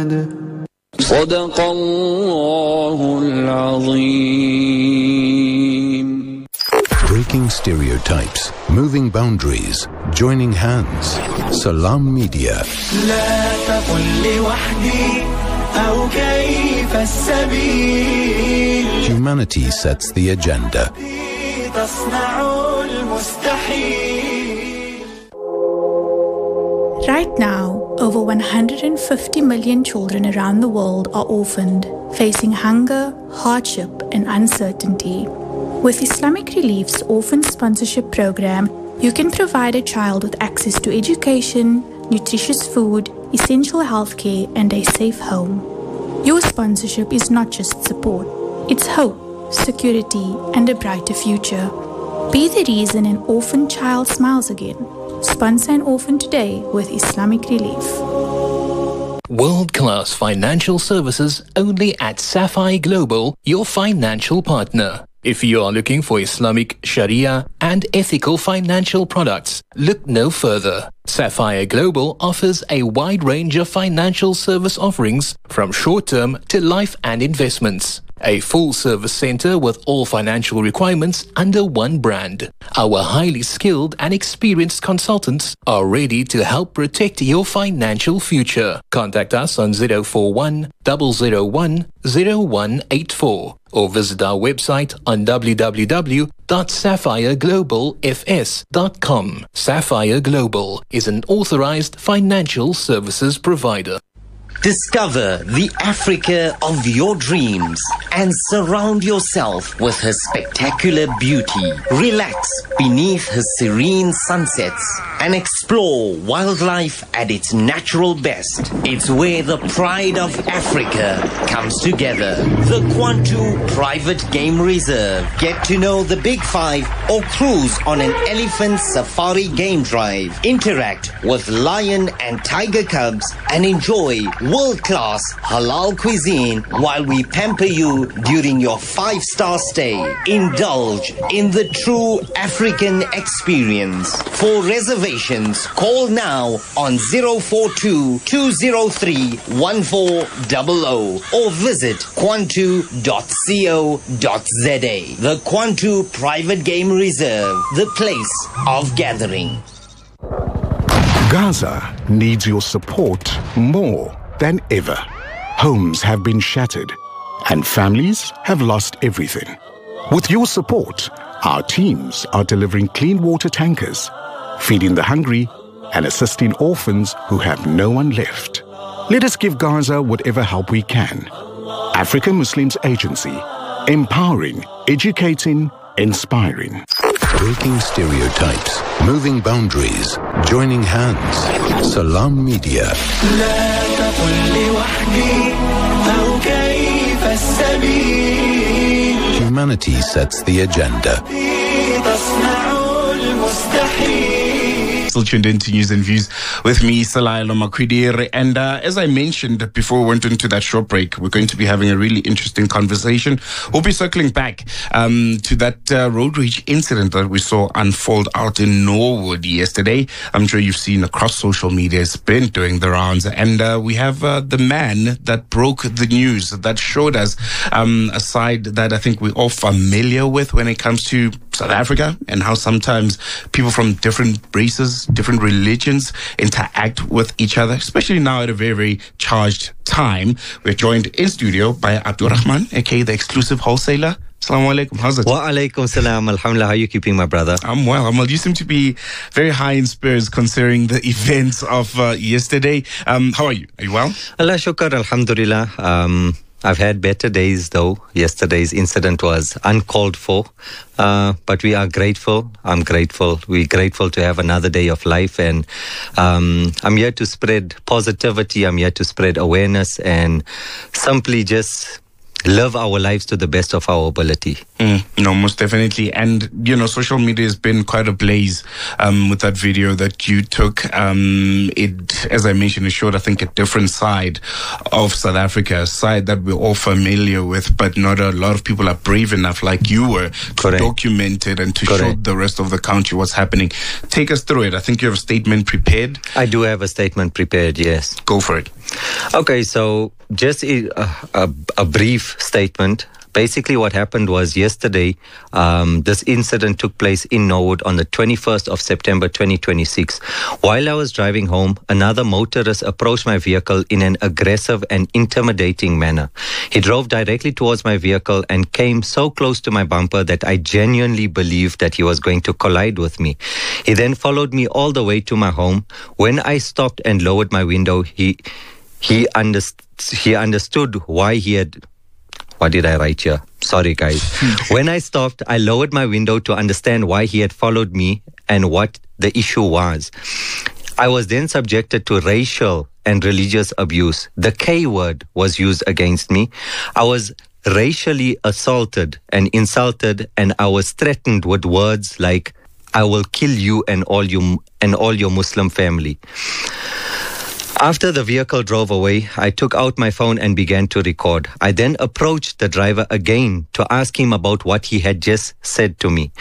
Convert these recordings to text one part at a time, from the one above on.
أحد صدق الله العظيم. Breaking stereotypes, moving boundaries, joining hands. Salam Media. لا تقل لوحدي أو كيف السبيل. Humanity sets the agenda. تصنع المستحيل. Right now, over 150 million children around the world are orphaned, facing hunger, hardship, and uncertainty. With Islamic Relief's Orphan Sponsorship Program, you can provide a child with access to education, nutritious food, essential healthcare, and a safe home. Your sponsorship is not just support, it's hope, security, and a brighter future. Be the reason an orphan child smiles again. Sponsor an orphan today with Islamic Relief. World-class financial services only at Sapphire Global, your financial partner. If you are looking for Islamic Sharia and ethical financial products, look no further. Sapphire Global offers a wide range of financial service offerings from short-term to life and investments. A full-service center with all financial requirements under one brand. Our highly skilled and experienced consultants are ready to help protect your financial future. Contact us on 041 001 0184 or visit our website on www.sapphireglobalfs.com. Sapphire Global is an authorized financial services provider. Discover the Africa of your dreams and surround yourself with her spectacular beauty. Relax beneath her serene sunsets and explore wildlife at its natural best. It's where the pride of Africa comes together. The Kwantu Private Game Reserve. Get to know the Big Five or cruise on an elephant safari game drive. Interact with lion and tiger cubs and enjoy world-class halal cuisine while we pamper you during your 5-star stay. Indulge in the true African experience. For reservations, call now on 042-203-1400 or visit kwantu.co.za. The Kwantu Private Game Reserve, the place of gathering. Gaza needs your support more than ever. Homes have been shattered and families have lost everything. With your support, our teams are delivering clean water tankers, feeding the hungry and assisting orphans who have no one left. Let us give Gaza whatever help we can. African Muslims Agency, empowering, educating, inspiring. Breaking stereotypes, moving boundaries, joining hands. Salam Media. لا تقل لوحدي أو كيف السبيل. Humanity sets the agenda. تصنع المستحيل. Still tuned into News and Views with me, Salailo Makwidir. And as I mentioned before we went into that short break, we're going to be having a really interesting conversation. We'll be circling back to that road rage incident that we saw unfold out in Norwood yesterday. I'm sure you've seen across social media. It's been doing the rounds. And we have the man that broke the news, that showed us a side that I think we're all familiar with when it comes to South Africa and how sometimes people from different races, different religions interact with each other, especially now at a very, very charged time. We're joined in studio by Abdurrahman, aka the exclusive wholesaler. Assalamu alaikum. How's it? Wa alaikum salam. Alhamdulillah. How are you keeping, my brother? I'm well. You seem to be very high in spirits considering the events of yesterday. How are you? Are you well? Allah shukar. Alhamdulillah. I've had better days, though. Yesterday's incident was uncalled for, but we are grateful. I'm grateful. We're grateful to have another day of life, and I'm here to spread positivity. I'm here to spread awareness and simply just live our lives to the best of our ability. No, most definitely. And, social media has been quite ablaze with that video that you took. It, as I mentioned, it showed, I think, a different side of South Africa, a side that we're all familiar with, but not a lot of people are brave enough, like you were, to document it and to show the rest of the country what's happening. Take us through it. I think you have a statement prepared. I do have a statement prepared, yes. Go for it. Okay, so just a brief statement. Basically, what happened was yesterday, this incident took place in Norwood on the 21st of September 2026. While I was driving home, another motorist approached my vehicle in an aggressive and intimidating manner. He drove directly towards my vehicle and came so close to my bumper that I genuinely believed that he was going to collide with me. He then followed me all the way to my home. When I stopped and lowered my window, he understood why he had... What did I write here? Sorry, guys. When I stopped, I lowered my window to understand why he had followed me and what the issue was. I was then subjected to racial and religious abuse. The K word was used against me. I was racially assaulted and insulted, and I was threatened with words like, "I will kill you and all your Muslim family." After the vehicle drove away, I took out my phone and began to record. I then approached the driver again to ask him about what he had just said to me.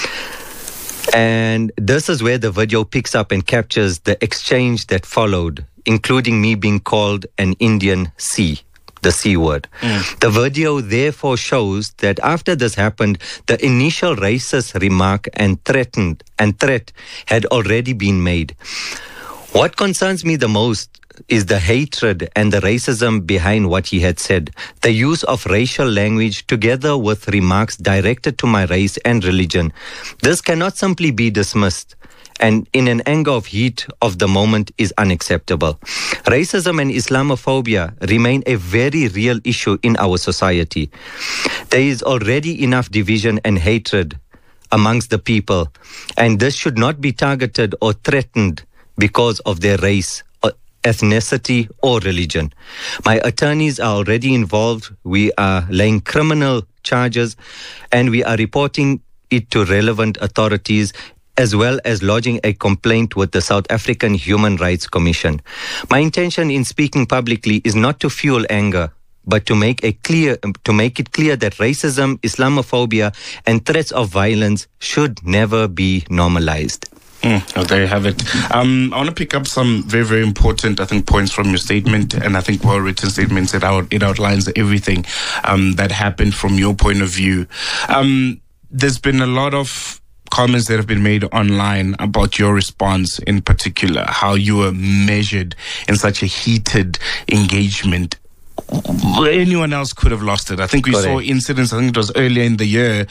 And this is where the video picks up and captures the exchange that followed, including me being called an Indian C, the C word. The video therefore shows that after this happened, the initial racist remark and threat had already been made. What concerns me the most is the hatred and the racism behind what he had said. The use of racial language together with remarks directed to my race and religion. This cannot simply be dismissed, and in an anger of heat of the moment is unacceptable. Racism and Islamophobia remain a very real issue in our society. There is already enough division and hatred amongst the people, and this should not be targeted or threatened because of their race, ethnicity, or religion. My attorneys are already involved. We are laying criminal charges, and we are reporting it to relevant authorities, as well as lodging a complaint with the South African Human Rights Commission. My intention in speaking publicly is not to fuel anger, but to make it clear that racism, Islamophobia, and threats of violence should never be normalized. There you have it. I want to pick up some very, very important, I think, points from your statement, and I think well-written statements. It outlines everything that happened from your point of view. There's been a lot of comments that have been made online about your response in particular, how you were measured in such a heated engagement. Anyone else could have lost it. I think we saw incidents, I think it was earlier in the year,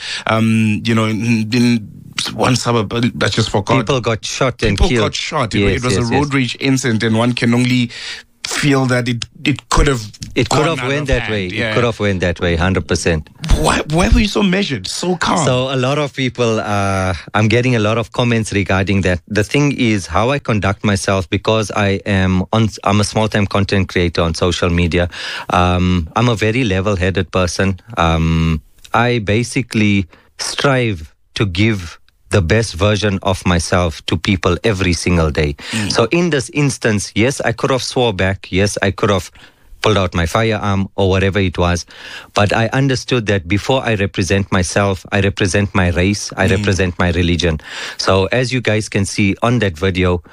in one suburb, I just forgot. People got shot and killed. People got shot. Yes, it was a road rage incident, and one can only feel that it could have went that way. Yeah. It could have went that way, 100%. Why were you so measured, so calm? So a lot of people, I'm getting a lot of comments regarding that. The thing is how I conduct myself, because I'm a small-time content creator on social media. I'm a very level-headed person. I basically strive to give the best version of myself to people every single day. So in this instance, yes, I could have swore back. Yes, I could have pulled out my firearm or whatever it was. But I understood that before I represent myself, I represent my race, I represent my religion. So as you guys can see on that video,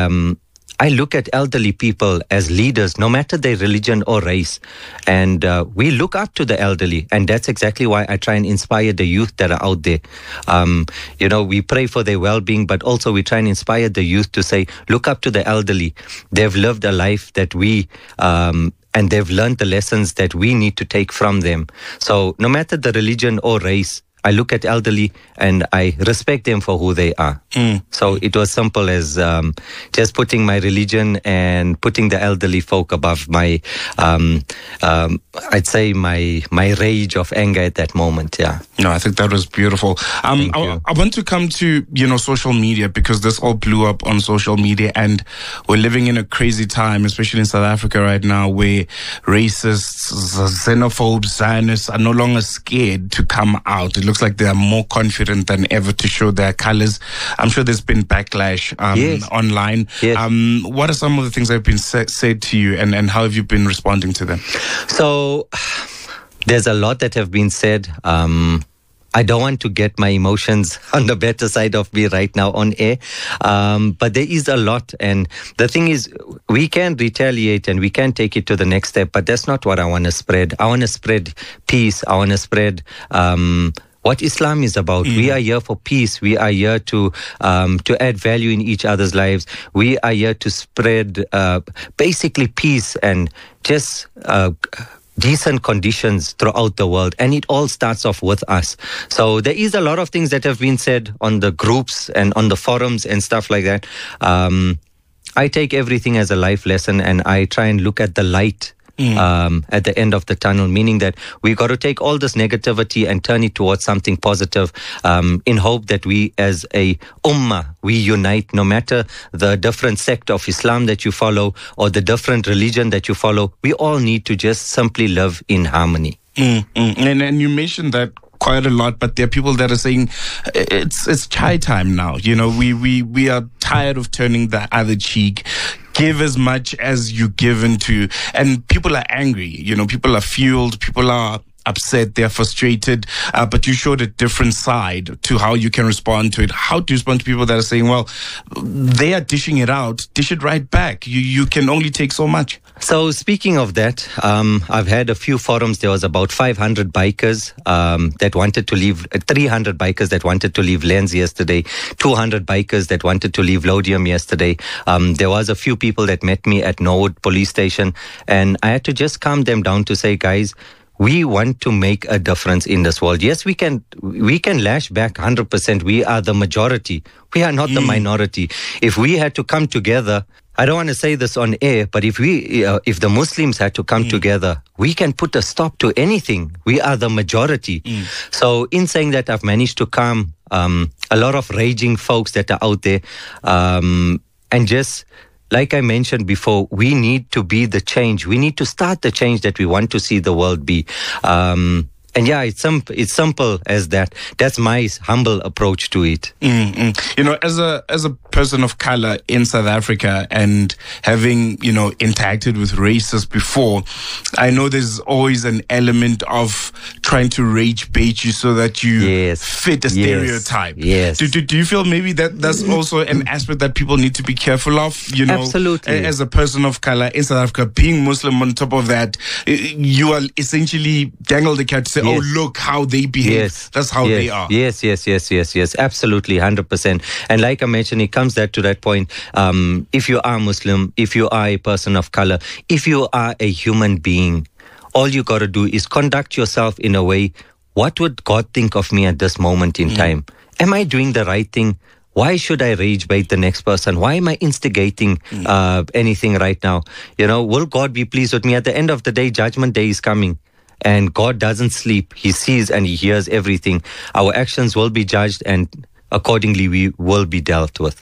I look at elderly people as leaders, no matter their religion or race. And we look up to the elderly. And that's exactly why I try and inspire the youth that are out there. We pray for their well-being, but also we try and inspire the youth to say, look up to the elderly. They've lived a life that and they've learned the lessons that we need to take from them. So no matter the religion or race, I look at elderly and I respect them for who they are. So it was simple as just putting my religion and putting the elderly folk above my, I'd say my rage of anger at that moment. Yeah. No, I think that was beautiful. I want to come to, social media, because this all blew up on social media, and we're living in a crazy time, especially in South Africa right now, where racists, xenophobes, Zionists are no longer scared to come out. It looks like they are more confident than ever to show their colors. I'm sure there's been backlash online. Yes. What are some of the things that have been said to you, and how have you been responding to them? So there's a lot that have been said. I don't want to get my emotions on the better side of me right now on air. But there is a lot. And the thing is, we can retaliate and we can take it to the next step, but that's not what I want to spread. I want to spread peace. I want to spread what Islam is about. We are here for peace. We are here to add value in each other's lives. We are here to spread basically peace and just decent conditions throughout the world. And it all starts off with us. So there is a lot of things that have been said on the groups and on the forums and stuff like that. I take everything as a life lesson, and I try and look at the light at the end of the tunnel, meaning that we got to take all this negativity and turn it towards something positive, in hope that we as a ummah, we unite, no matter the different sect of Islam that you follow or the different religion that you follow. We all need to just simply live in harmony. And you mentioned that quite a lot, but there are people that are saying it's chai time now. You know, we are tired of turning the other cheek. Give as much as you give into, and people are angry. You know, people are fueled. People are upset. They're frustrated. But you showed a different side to how you can respond to it. How to respond to people that are saying, well, they are dishing it out. Dish it right back. You can only take so much. So speaking of that, I've had a few forums. There was about 500 bikers that wanted to leave, 300 bikers that wanted to leave Lens yesterday, 200 bikers that wanted to leave Lodium yesterday. There was a few people that met me at Norwood Police Station, and I had to just calm them down to say, guys, we want to make a difference in this world. Yes, we can lash back 100%. We are the majority. We are not the minority. If we had to come together, I don't want to say this on air, but if the Muslims had to come together, we can put a stop to anything. We are the majority. So in saying that, I've managed to calm a lot of raging folks that are out there, and just, like I mentioned before, we need to be the change. We need to start the change that we want to see the world be. And yeah, it's simple as that. That's my humble approach to it. You know, as a person of color in South Africa, and having, you know, interacted with racists before, I know there's always an element of trying to rage bait you so that you fit a stereotype. Yes. Do you feel maybe that's also an aspect that people need to be careful of? You know, absolutely. As a person of color in South Africa, being Muslim on top of that, you are essentially dangled the cat to say, oh, look how they behave. That's how they are. Yes. Absolutely, 100%. And like I mentioned, it comes to that point. If you are Muslim, if you are a person of color, if you are a human being, all you got to do is conduct yourself in a way, what would God think of me at this moment in time? Am I doing the right thing? Why should I rage bait the next person? Why am I instigating anything right now? You know, will God be pleased with me? At the end of the day, Judgment Day is coming. And God doesn't sleep. He sees and He hears everything. Our actions will be judged, and accordingly we will be dealt with.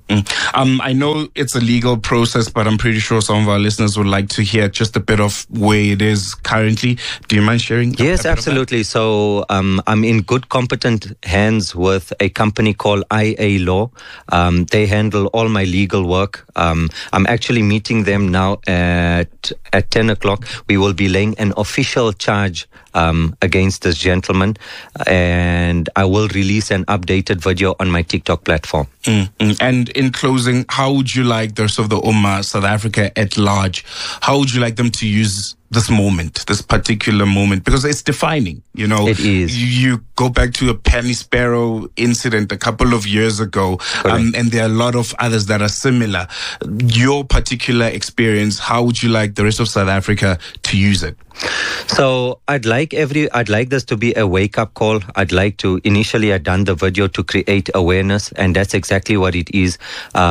I know it's a legal process, but I'm pretty sure some of our listeners would like to hear just a bit of where it is currently. Do you mind sharing? Yes, absolutely. So I'm in good, competent hands with a company called IA Law. They handle all my legal work. I'm actually meeting them now at 10 o'clock. We will be laying an official charge against this gentleman, and I will release an updated video on my TikTok platform. And in closing, how would you like the rest of the Ummah, South Africa at large, how would you like them to use this moment, this particular moment? Because it's defining, you know. It is. You go back to a Penny Sparrow incident a couple of years ago, and there are a lot of others that are similar. Your particular experience, how would you like the rest of South Africa to use it? So I'd like this to be a wake-up call. Initially I'd done the video to create awareness, and that's exactly what it is.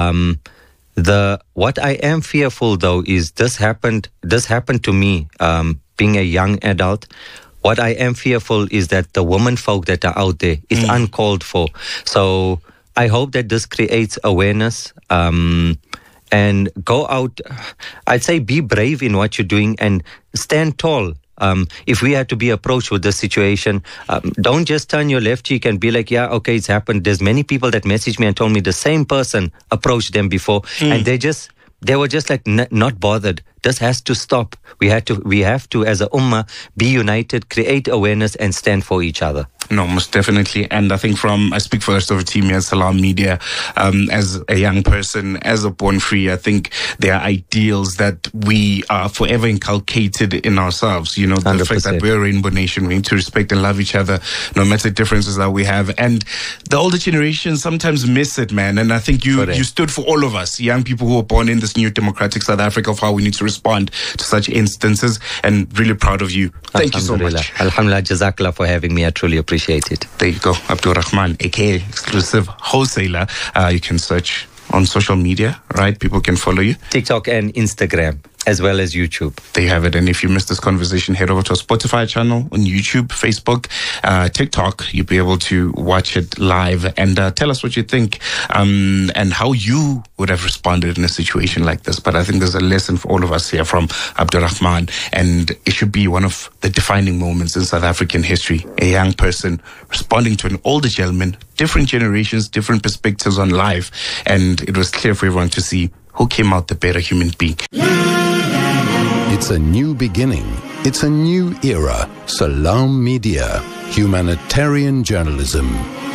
What I am fearful though is this happened to me, being a young adult. What I am fearful is that the women folk that are out there is uncalled for. So I hope that this creates awareness, and go out. I'd say be brave in what you're doing and stand tall. If we had to be approached with this situation, don't just turn your left cheek and be like, yeah, okay, it's happened. There's many people that messaged me and told me the same person approached them before, and they were just like not bothered. This has to stop. We have to, as a ummah, be united, create awareness, and stand for each other. No, most definitely. And I think I speak for the rest of the team here at Salam Media, as a young person, as a born free, I think there are ideals that we are forever inculcated in ourselves. You know, the 100%. Fact that we're a rainbow nation, we need to respect and love each other, no matter the differences that we have. And the older generation sometimes miss it, man. And I think you stood for all of us, young people who are born in this new democratic South Africa, of how we need to respond to such instances. And really proud of you. Thank you so much. Alhamdulillah, Jazakallah for having me. I truly appreciate it. There you go. Abdul Rahman, aka Exclusive Wholesaler. You can search on social media, right? People can follow you. TikTok and Instagram, as well as YouTube. There you have it. And if you missed this conversation, head over to our Spotify channel, on YouTube, Facebook, TikTok. You'll be able to watch it live and tell us what you think and how you would have responded in a situation like this. But I think there's a lesson for all of us here from Abdul Rahman, and it should be one of the defining moments in South African history. A young person responding to an older gentleman, different generations, different perspectives on life, and it was clear for everyone to see who came out the better human being. It's a new beginning. It's a new era. Salam Media. Humanitarian journalism.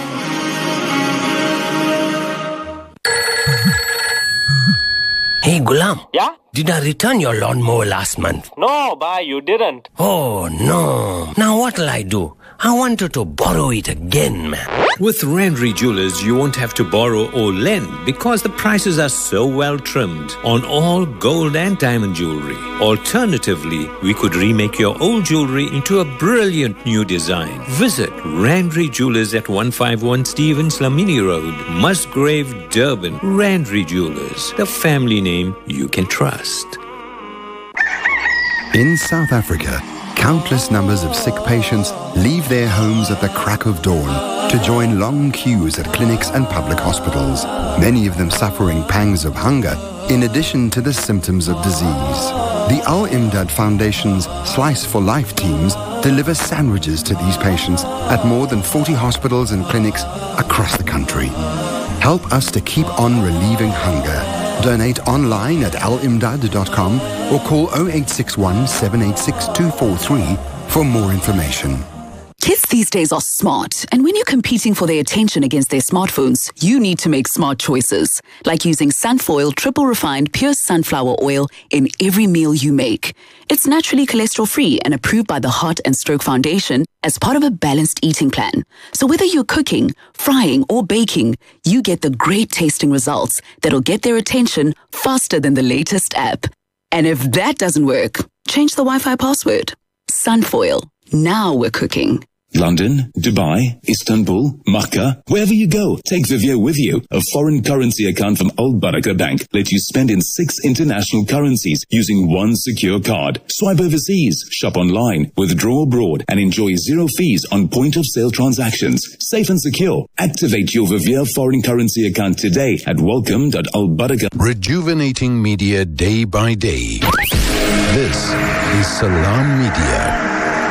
Hey, Gulam. Yeah? Did I return your lawnmower last month? No, bhai, you didn't. Oh, no. Now what'll I do? I wanted to borrow it again, man. With Randry Jewelers, you won't have to borrow or lend because the prices are so well trimmed on all gold and diamond jewelry. Alternatively, we could remake your old jewelry into a brilliant new design. Visit Randry Jewelers at 151 Stevens Lamini Road, Musgrave, Durban. Randry Jewelers, the family name you can trust. In South Africa, countless numbers of sick patients leave their homes at the crack of dawn to join long queues at clinics and public hospitals, many of them suffering pangs of hunger in addition to the symptoms of disease. The Al Imdad Foundation's Slice for Life teams deliver sandwiches to these patients at more than 40 hospitals and clinics across the country. Help us to keep on relieving hunger. Donate online at alimdad.com or call 0861 786 243 for more information. Kids these days are smart, and when you're competing for their attention against their smartphones, you need to make smart choices, like using Sunfoil triple refined pure sunflower oil in every meal you make. It's naturally cholesterol-free and approved by the Heart and Stroke Foundation as part of a balanced eating plan. So whether you're cooking, frying, or baking, you get the great tasting results that'll get their attention faster than the latest app. And if that doesn't work, change the Wi-Fi password. Sunfoil. Now we're cooking. London, Dubai, Istanbul, Makkah, wherever you go, take Vivio with you. A foreign currency account from Al Baraka Bank lets you spend in 6 international currencies using one secure card. Swipe overseas, shop online, withdraw abroad, and enjoy 0 fees on point-of-sale transactions. Safe and secure. Activate your Vivio foreign currency account today at welcome.albaraka. Rejuvenating media day by day. This is Salam Media.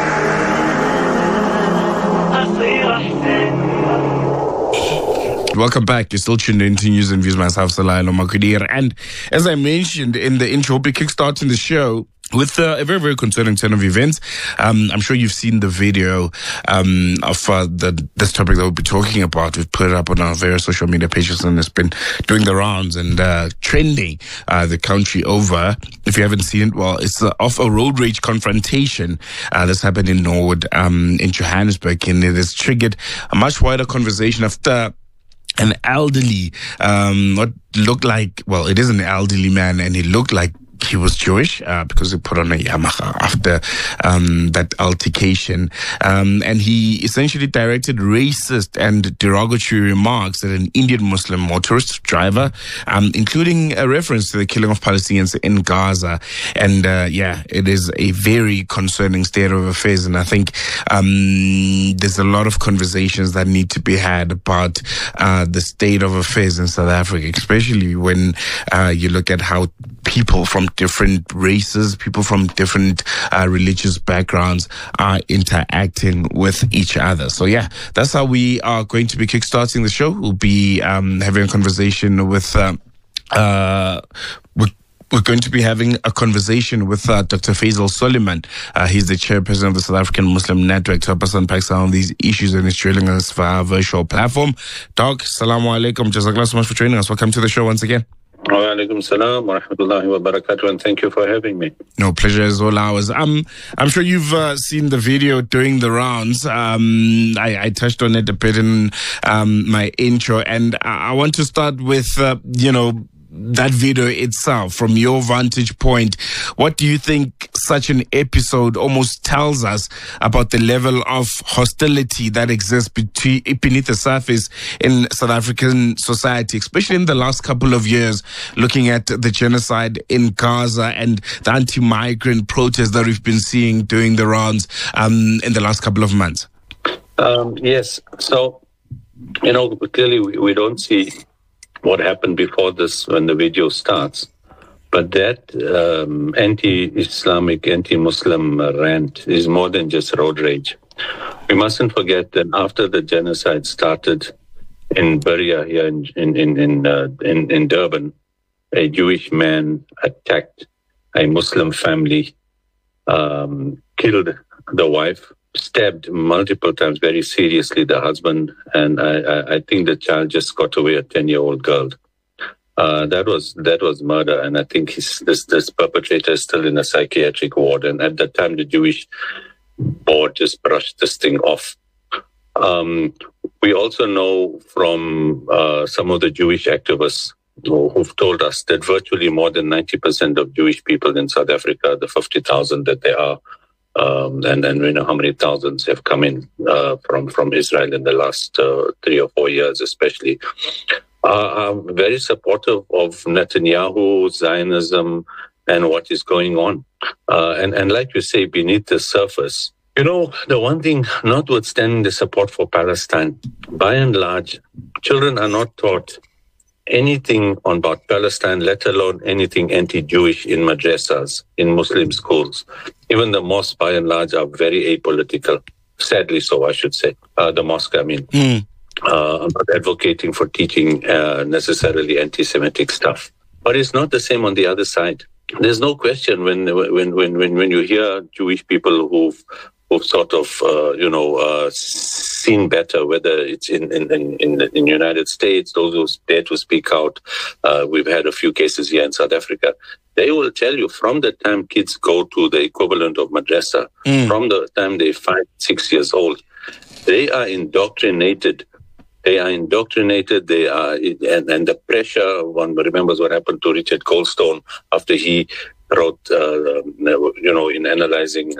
Welcome back. You're still tuned in to News and Views. Myself, Selailo Makudir. And as I mentioned in the intro, we'll be kickstarting the show with a very, very concerning turn of events. I'm sure you've seen the video of this topic that we'll be talking about. We've put it up on our various social media pages, and it's been doing the rounds and trending the country over. If you haven't seen it, well, it's of a road rage confrontation that's happened in Norwood in Johannesburg, and it has triggered a much wider conversation after an elderly, what looked like, well, it is an elderly man, and he looked like he was Jewish because he put on a yarmulke after that altercation. And he essentially directed racist and derogatory remarks at an Indian Muslim motorist driver, including a reference to the killing of Palestinians in Gaza. And it is a very concerning state of affairs. And I think there's a lot of conversations that need to be had about the state of affairs in South Africa, especially when you look at how people from different races, people from different religious backgrounds are interacting with each other. So yeah, that's how we are going to be kickstarting the show. We'll be having a conversation with We're going to be having a conversation with Dr. Faisal Soliman. He's the chairperson of the South African Muslim Network, to help us unpack some of these issues, and he's joining us via our virtual platform. Doc, Assalamu alaikum. Jazakallah so much for joining us. Welcome to the show once again. Wa alaikum salam wa rahmatullahi wa barakatuh, and thank you for having me. No, pleasure is all ours. I'm sure you've seen the video doing the rounds. I touched on it a bit in my intro, and I want to start with, that video itself. From your vantage point, what do you think such an episode almost tells us about the level of hostility that exists beneath the surface in South African society, especially in the last couple of years, looking at the genocide in Gaza and the anti-migrant protests that we've been seeing doing the rounds in the last couple of months? Yes. So, clearly we don't see what happened before this when the video starts. But that anti-Islamic, anti-Muslim rant is more than just road rage. We mustn't forget that after the genocide started in Beria here in Durban, a Jewish man attacked a Muslim family, killed the wife, stabbed multiple times very seriously the husband, and I think the child just got away, a 10-year-old girl. That was murder, and I think this perpetrator is still in a psychiatric ward, and at that time the Jewish board just brushed this thing off. We also know from some of the Jewish activists who've told us that virtually more than 90% of Jewish people in South Africa, the 50,000 that they are, and we know how many thousands have come in from Israel in the last 3 or 4 years, especially, are very supportive of Netanyahu, Zionism, and what is going on. And like you say, beneath the surface, the one thing, notwithstanding the support for Palestine, by and large, children are not taught anything about Palestine, let alone anything anti-Jewish in madrasas, in Muslim schools. Even the mosques, by and large, are very apolitical. Sadly so, I should say. The mosque, I'm not advocating for teaching necessarily anti-Semitic stuff. But it's not the same on the other side. There's no question when you hear Jewish people who've sort of, seen better, whether it's in the United States, those who dare to speak out. We've had a few cases here in South Africa. They will tell you from the time kids go to the equivalent of madrasa, from the time they're 5-6 years old, they are indoctrinated. And the pressure, one remembers what happened to Richard Goldstone after he wrote, in analyzing,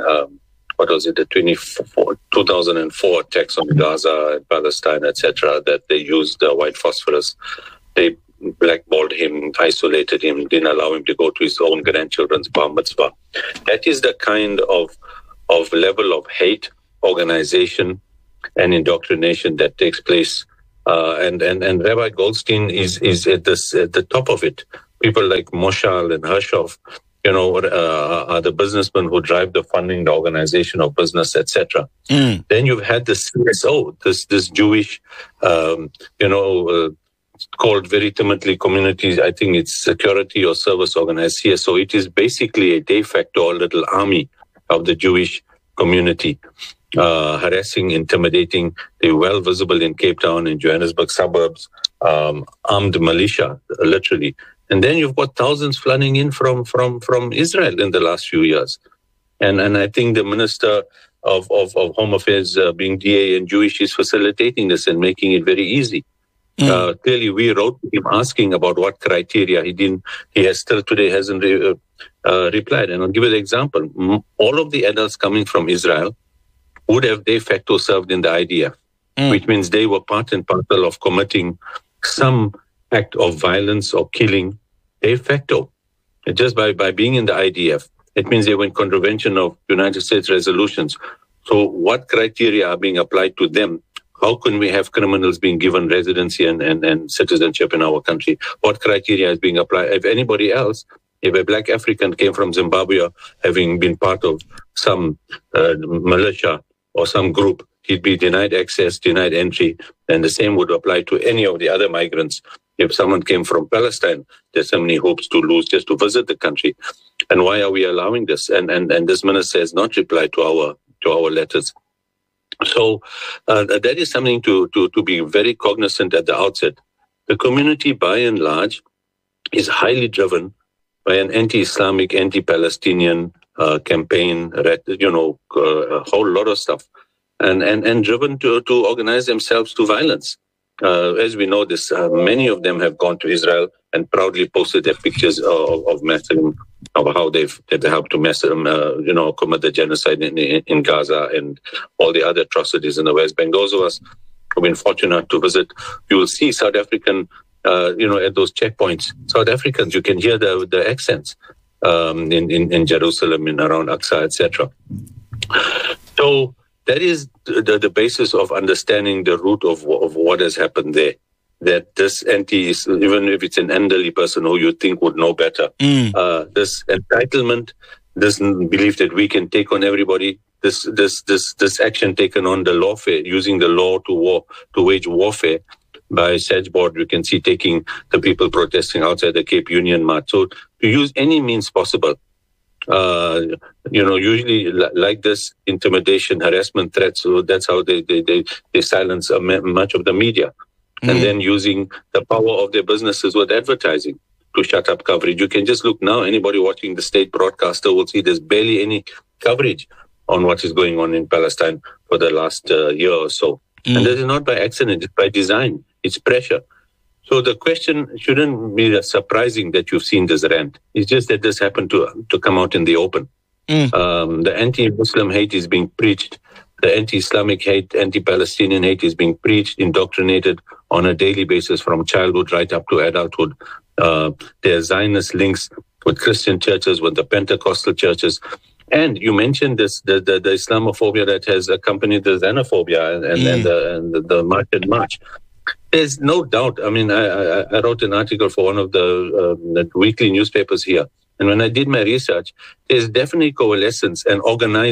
the 2004 attacks on Gaza and Palestine, etc., that they used white phosphorus. They blackballed him, isolated him, didn't allow him to go to his own grandchildren's bar mitzvah. That is the kind of level of hate, organization, and indoctrination that takes place. And Rabbi Goldstein is at the top of it. People like Moshal and Hershov, are the businessmen who drive the funding, the organization of business, etc. Then you've had the CSO, this Jewish, called very timidly communities. I think it's security or service organized CSO. It is basically a de facto little army of the Jewish community, harassing, intimidating. They're well visible in Cape Town, in Johannesburg suburbs, armed militia, literally. And then you've got thousands flooding in from Israel in the last few years. And I think the Minister of Home Affairs, being DA and Jewish, is facilitating this and making it very easy. Clearly, we wrote him asking about what criteria. He has still today hasn't replied. And I'll give you the example. All of the adults coming from Israel would have de facto served in the IDF, which means they were part and parcel of committing some act of violence or killing de facto. Just by being in the IDF, it means they were in contravention of United States resolutions. So what criteria are being applied to them? How can we have criminals being given residency and citizenship in our country? What criteria is being applied? If anybody else, if a black African came from Zimbabwe, having been part of some militia or some group, he'd be denied access, denied entry, and the same would apply to any of the other migrants. If someone came from Palestine, there's so many hopes to lose just to visit the country. And why are we allowing this? And this minister has not replied to our letters. So that is something to be very cognizant at the outset. The community, by and large, is highly driven by an anti-Islamic, anti-Palestinian campaign, a whole lot of stuff, and driven to organize themselves to violence. As we know, many of them have gone to Israel and proudly posted their pictures of massacre, of how they've helped to commit the genocide in Gaza and all the other atrocities in the West Bank. Those of us who've been fortunate to visit, you will see South African, at those checkpoints, South Africans, you can hear the accents in Jerusalem and around Aqsa, etc. So that is the basis of understanding the root of what has happened there. That this even if it's an elderly person who you think would know better, this entitlement, this belief that we can take on everybody, this action taken on the lawfare, using the law to wage warfare by Sedgeboard, you can see taking the people protesting outside the Cape Union Mart. So to use any means possible, usually like this, intimidation, harassment, threats. So that's how they silence much of the media. And then using the power of their businesses with advertising to shut up coverage. You can just look now, anybody watching the state broadcaster will see there's barely any coverage on what is going on in Palestine for the last year or so. And this is not by accident, it's by design, it's pressure. So the question shouldn't be surprising that you've seen this rant. It's just that this happened to come out in the open. The anti-Muslim hate is being preached. The anti-Islamic hate, anti-Palestinian hate is being preached, indoctrinated on a daily basis from childhood right up to adulthood. There are Zionist links with Christian churches, with the Pentecostal churches. And you mentioned this, the Islamophobia that has accompanied the xenophobia and the March. There's no doubt. I mean, I wrote an article for one of the weekly newspapers here. And when I did my research, there's definitely coalescence and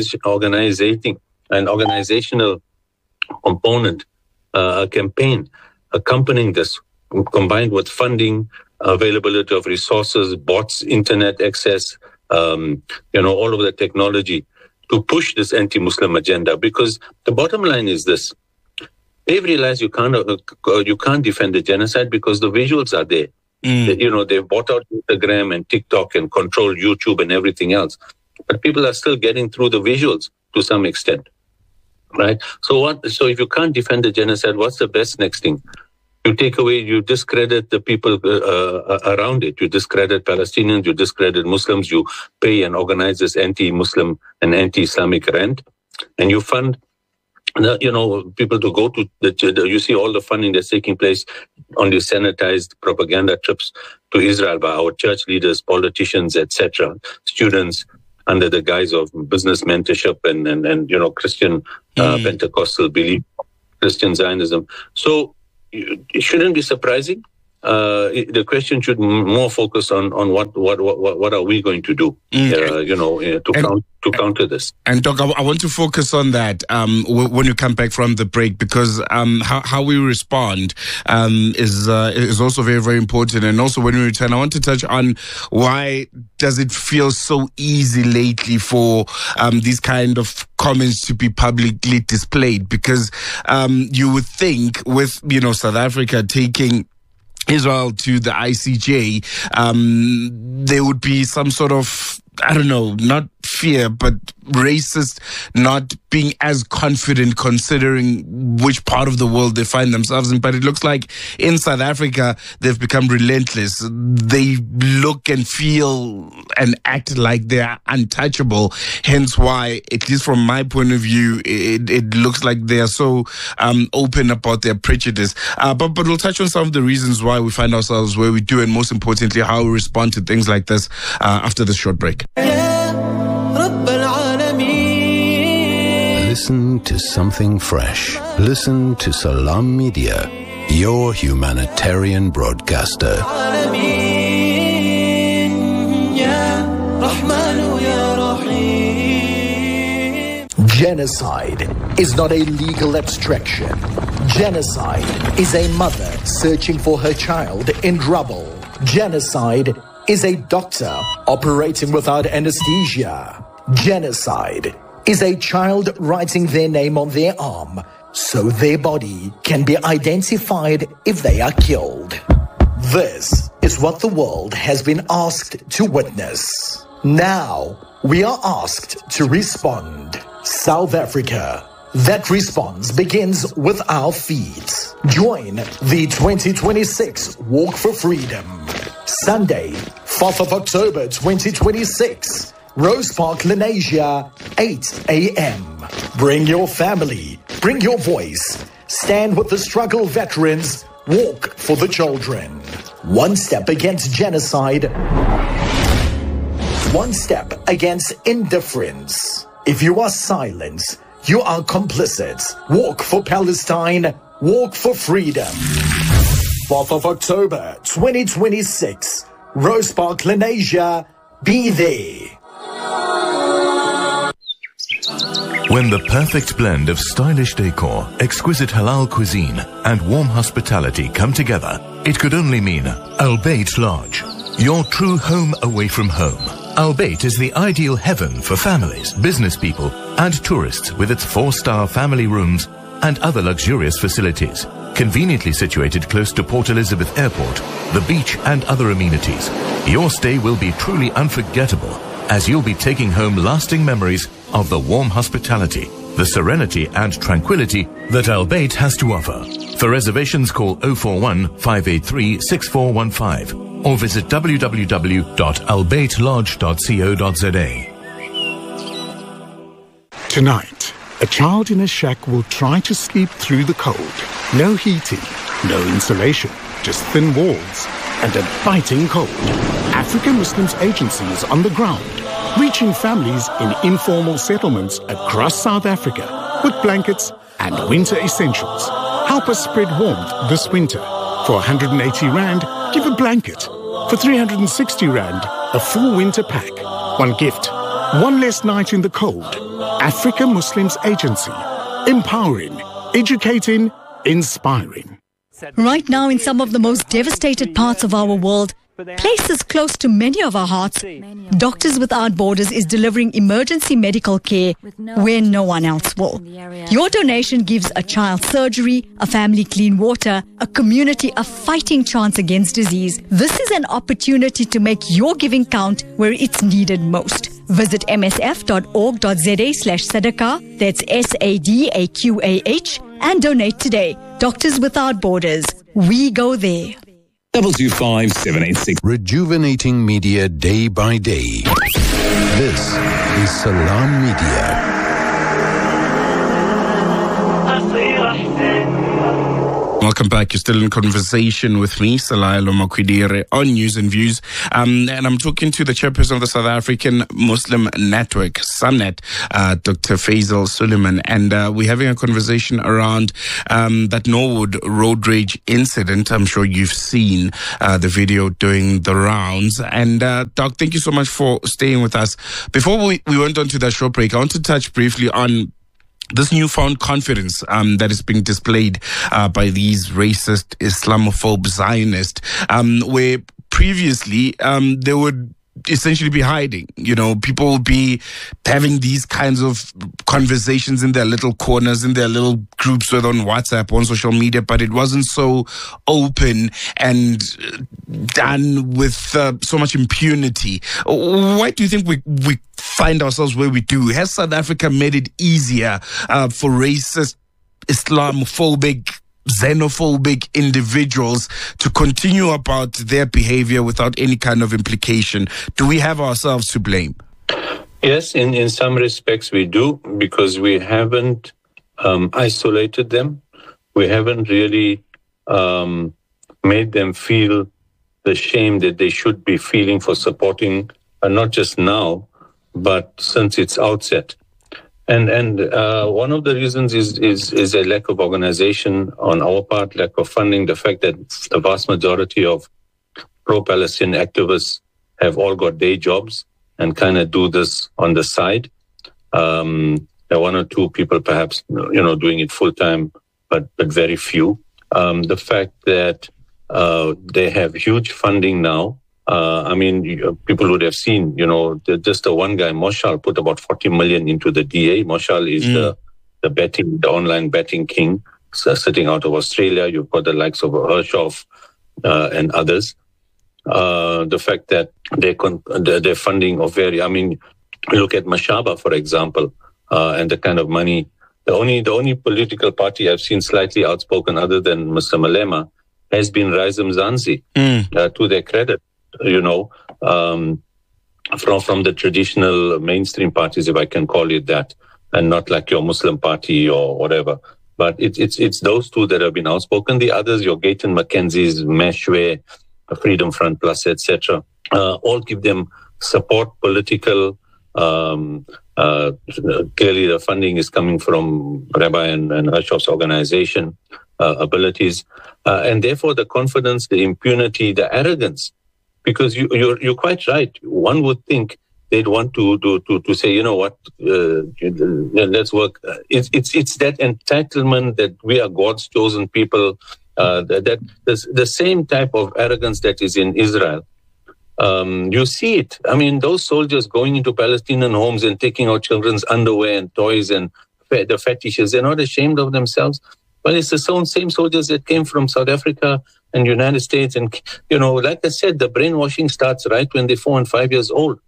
an organizational component, a campaign accompanying this, combined with funding, availability of resources, bots, internet access, all of the technology to push this anti-Muslim agenda. Because the bottom line is this: they've realized you can't defend the genocide because the visuals are there. They've bought out Instagram and TikTok and controlled YouTube and everything else, but people are still getting through the visuals to some extent. Right. So if you can't defend the genocide, what's the best next thing? You discredit the people around it. You discredit Palestinians, you discredit Muslims, you pay and organize this anti-Muslim and anti-Islamic rant, and you fund, people to go to you see all the funding that's taking place on these sanitized propaganda trips to Israel by our church leaders, politicians, etc., students, under the guise of business mentorship and Christian Pentecostal belief, Christian Zionism. So it shouldn't be surprising. The question should more focus on what are we going to do, to counter this. And Doc, I want to focus on that when you come back from the break, because how we respond is also very, very important. And also when we return, I want to touch on why does it feel so easy lately for these kind of comments to be publicly displayed? Because you would think with South Africa taking Israel to the ICJ, there would be some sort of, not fear, but racist not being as confident considering which part of the world they find themselves in. But it looks like in South Africa, they've become relentless. They look and feel and act like they're untouchable. Hence why, at least from my point of view, it looks like they are so open about their prejudice. But we'll touch on some of the reasons why we find ourselves where we do, and most importantly, how we respond to things like this after this short break. Listen to something fresh. Listen to Salam Media, your humanitarian broadcaster. Genocide is not a legal abstraction. Genocide is a mother searching for her child in rubble. Genocide is a doctor operating without anesthesia. Genocide is a child writing their name on their arm so their body can be identified if they are killed. This is what the world has been asked to witness. Now, we are asked to respond. South Africa. That response begins with our feet. Join the 2026 Walk for Freedom. Sunday, 4th of October 2026. Rose Park, Lenasia, 8 a.m. Bring your family. Bring your voice. Stand with the struggle veterans. Walk for the children. One step against genocide. One step against indifference. If you are silent, you are complicit. Walk for Palestine. Walk for freedom. 4th of October 2026. Rose Park, Lenasia. Be there. When the perfect blend of stylish decor, exquisite halal cuisine, and warm hospitality come together, it could only mean Al Bayt Lodge, your true home away from home. Al Bayt is the ideal heaven for families, business people, and tourists with its 4-star family rooms and other luxurious facilities. Conveniently situated close to Port Elizabeth Airport, the beach, and other amenities, your stay will be truly unforgettable, as you'll be taking home lasting memories of the warm hospitality, the serenity and tranquility that Al Bayt has to offer. For reservations, call 041-583-6415 or visit www.albaytlodge.co.za. Tonight, a child in a shack will try to sleep through the cold. No heating, no insulation, just thin walls and a biting cold. African Muslims Agency is on the ground, reaching families in informal settlements across South Africa with blankets and winter essentials. Help us spread warmth this winter. For 180 Rand, give a blanket. For 360 Rand, a full winter pack. One gift, one less night in the cold. Africa Muslims Agency. Empowering, educating, inspiring. Right now, in some of the most devastated parts of our world, places close to many of our hearts, Doctors Without Borders is delivering emergency medical care where no one else will. Your donation gives a child surgery, a family clean water, a community a fighting chance against disease. This is an opportunity to make your giving count where it's needed most. Visit msf.org.za/sadaqah, that's SADAQAH, and donate today. Doctors Without Borders. We go there. 55786. Rejuvenating media day by day. This is Salam Media. Welcome back. You're still in conversation with me, Salailo Makwidire, on News and Views. And I'm talking to the chairperson of the South African Muslim Network, SUNNET, Dr. Faisal Suleiman. And we're having a conversation around that Norwood road rage incident. I'm sure you've seen the video doing the rounds. And Doc, thank you so much for staying with us. Before we went on to that short break, I want to touch briefly on this newfound confidence that is being displayed by these racist, Islamophobe Zionists, where previously they would essentially be hiding. You know, people would be having these kinds of conversations in their little corners, in their little groups, whether on WhatsApp, on social media, but it wasn't so open and done with so much impunity. Why do you think we find ourselves where we do? Has South Africa made it easier for racist, Islamophobic, xenophobic individuals to continue about their behavior without any kind of implication? Do we have ourselves to blame? Yes, in some respects we do, because we haven't isolated them. We haven't really made them feel the shame that they should be feeling for supporting, not just now, but since its outset. And one of the reasons is a lack of organization on our part, lack of funding, the fact that the vast majority of pro-Palestinian activists have all got day jobs and kind of do this on the side. There are one or two people perhaps, doing it full time, but very few. The fact that they have huge funding now. People would have seen, just the one guy, Moshal, put about 40 million into the DA. Moshal is the online betting king, sitting out of Australia. You've got the likes of Hershoff and others. The fact that their funding of look at Mashaba, for example, and the kind of money. The only political party I've seen slightly outspoken, other than Mr. Malema, has been Rise Mzansi, to their credit. From the traditional mainstream parties, if I can call it that, and not like your Muslim party or whatever. But it's those two that have been outspoken. The others, your Gayton Mackenzie's, Meshwe, Freedom Front Plus, etc., all give them support, political. Clearly, the funding is coming from Rabbi and Hershoff's organization abilities, and therefore the confidence, the impunity, the arrogance. Because you're quite right. One would think they'd want to say, you know what, let's work. It's that entitlement that we are God's chosen people. That the same type of arrogance that is in Israel. You see it. Those soldiers going into Palestinian homes and taking out children's underwear and toys and the fetishes. They're not ashamed of themselves. Well, it's the same soldiers that came from South Africa and United States. And, like I said, the brainwashing starts right when they're 4 and 5 years old,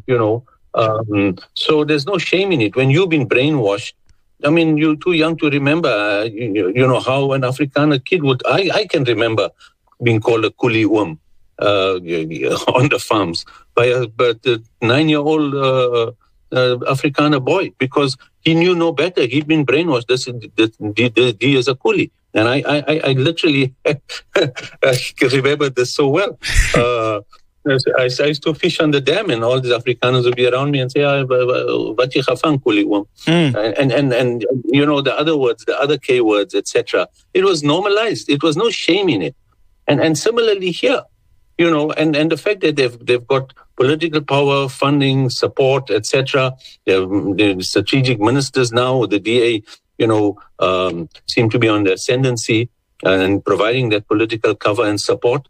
so there's no shame in it. When you've been brainwashed, you're too young to remember, how an Afrikaner kid would, I can remember being called a coolie on the farms by a 9-year-old Afrikaner boy, because he knew no better. He'd been brainwashed. He is a coolie. And I literally I remember this so well. I used to fish on the dam, and all these Afrikaners would be around me and say, "Wat jy gevang, coolie oom?" And the other words, the other K words, etc. It was normalized. It was no shame in it. And similarly here, and the fact that they've got political power, funding, support, etc. They're strategic ministers now. The DA, seem to be on the ascendancy and providing that political cover and support.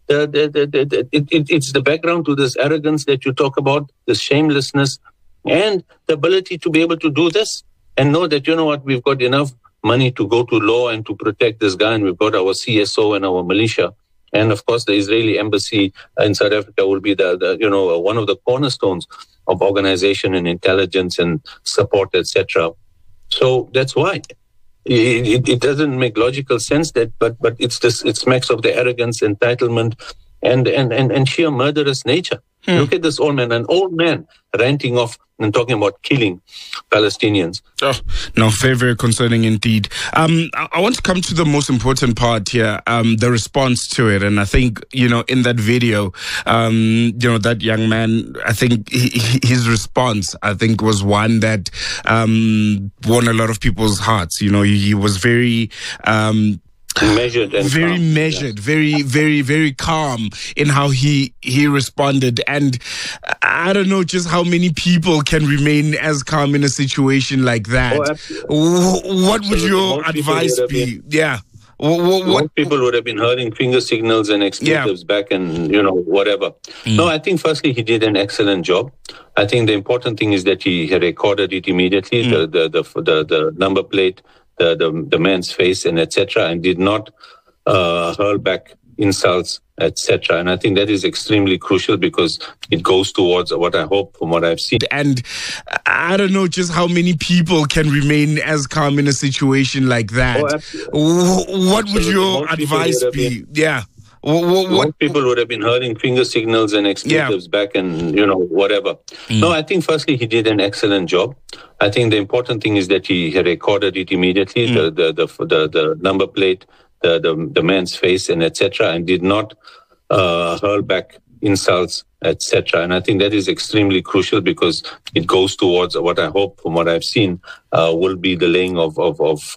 It's the background to this arrogance that you talk about, this shamelessness, and the ability to be able to do this and know that, we've got enough money to go to law and to protect this guy, and we've got our CSO and our militia. And of course, the Israeli embassy in South Africa will be one of the cornerstones of organization and intelligence and support, etc. So that's why it doesn't make logical sense but it smacks of the arrogance, entitlement, and sheer murderous nature. Look at this old man, an old man ranting off and talking about killing Palestinians. Oh, no, very, very concerning indeed. I want to come to the most important part here, the response to it. And I think, in that video, that young man, I think his response, was one that won a lot of people's hearts. He was very... measured and very calm. Measured, very, very, very calm in how he responded. And I don't know just how many people can remain as calm in a situation like that. What would your advice be? What people would have been hurling finger signals and expletives back and whatever. No, I think firstly he did an excellent job. I think the important thing is that he recorded it immediately, the number plate, the man's face, and etc., and did not hurl back insults, etc. And I think that is extremely crucial because it goes towards what I hope from what I've seen. And I don't know just how many people can remain as calm in a situation like that. What would your advice be? What people would have been hurling finger signals and expletives back and whatever. No, I think firstly he did an excellent job. I think the important thing is that he recorded it immediately, the number plate, the man's face, and etc., and did not hurl back insults, etc. And I think that is extremely crucial because it goes towards what I hope from what I've seen will be the laying of